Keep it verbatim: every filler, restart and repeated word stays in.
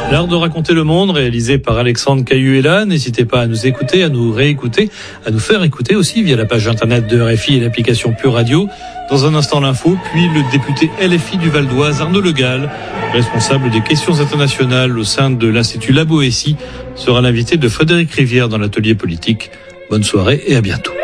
L'art de raconter le monde, réalisé par Alexandre Cahuela. N'hésitez pas à nous écouter, à nous réécouter, à nous faire écouter aussi via la page internet de R F I et l'application Pure Radio. Dans un instant l'info, puis le député L F I du Val d'Oise, Arnaud Le Gall, responsable des questions internationales au sein de l'Institut La Boétie, sera l'invité de Frédéric Rivière dans l'atelier politique. Bonne soirée et à bientôt.